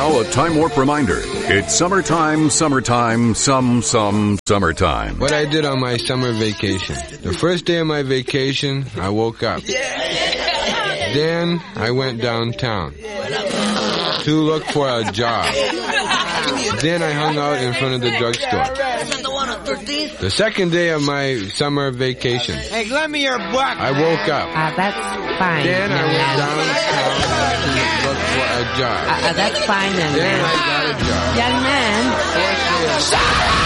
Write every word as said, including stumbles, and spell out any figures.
Now, a Time Warp reminder. It's summertime, summertime, some, some, summertime. What I did on my summer vacation. The first day of my vacation, I woke up. Then I went downtown to look for a job. Then I hung out in front of the drugstore. The second day of my summer vacation. Hey, lend me your buck. I woke up. Uh, that's fine. Then I went downtown to look for a job. Uh, uh, that's fine, young Then man. I got a job. Young man. Fourth day of-